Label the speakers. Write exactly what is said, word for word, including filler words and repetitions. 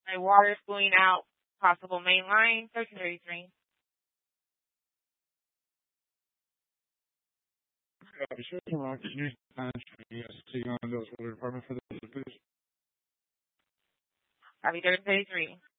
Speaker 1: A water spewing out possible main line, thirteen thirty-three.
Speaker 2: Copy, sure. Rocket News Times, U S C on those water department for the please.
Speaker 1: Copy, thirteen thirty-three.